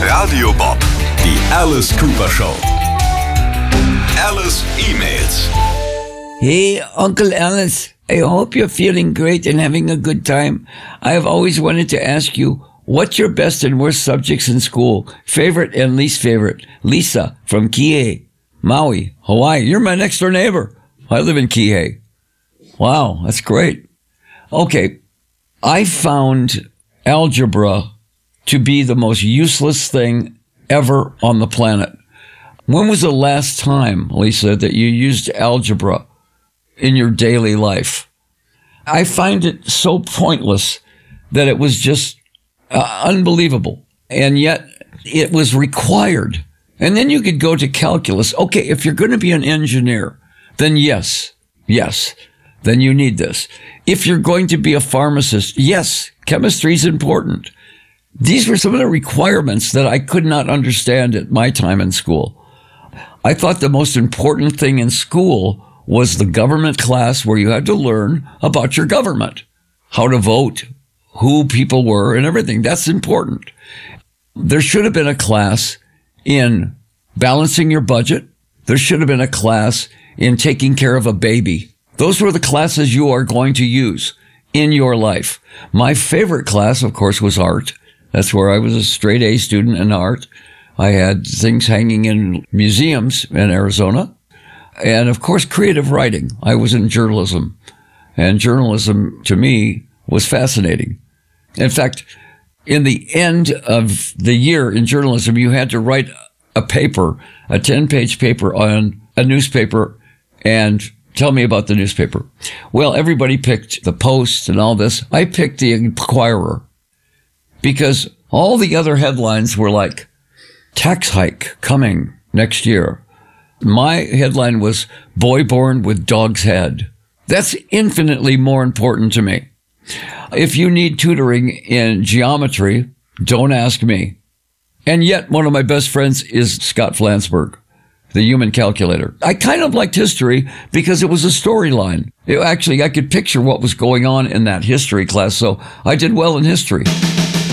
Radio Bob, die Alice Cooper Show. Alice E-Mails. Hey, Uncle Alice, I hope you're feeling great and having a good time. I have always wanted to ask you, what's your best and worst subjects in school? Favorite and least favorite? Lisa from Kihei, Maui, Hawaii. You're my next door neighbor. I live in Kihei. Wow, that's great. Okay, I found algebra to be the most useless thing ever on the planet. When was the last time, Lisa, that you used algebra in your daily life? I find it so pointless that it was just unbelievable. And yet it was required. And then you could go to calculus. Okay, if you're going to be an engineer, then yes, then you need this. If you're going to be a pharmacist, yes, chemistry is important. These were some of the requirements that I could not understand at my time in school. I thought the most important thing in school was the government class where you had to learn about your government, how to vote, who people were, and everything. That's important. There should have been a class in balancing your budget. There should have been a class in taking care of a baby. Those were the classes you are going to use in your life. My favorite class, of course, was art. That's where I was a straight A student in art. I had things hanging in museums in Arizona. And, of course, creative writing. I was in journalism. And journalism, to me, was fascinating. In fact, in the end of the year in journalism, you had to write a paper, a 10-page paper on a newspaper, and tell me about the newspaper. Well, everybody picked the Post and all this. I picked the Inquirer because all the other headlines were like, tax hike coming next year. My headline was, boy born with dog's head. That's infinitely more important to me. If you need tutoring in geometry, don't ask me. And yet, one of my best friends is Scott Flansburgh, the human calculator. I kind of liked history because it was a storyline. Actually, I could picture what was going on in that history class, so I did well in history.